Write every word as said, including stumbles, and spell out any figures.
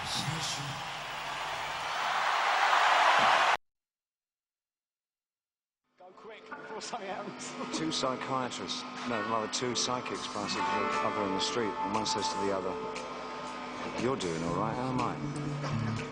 Go quick before something happens. Two psychiatrists, no, rather two psychics passing each other in the street, and one says to the other, "You're doing all right, how am I?"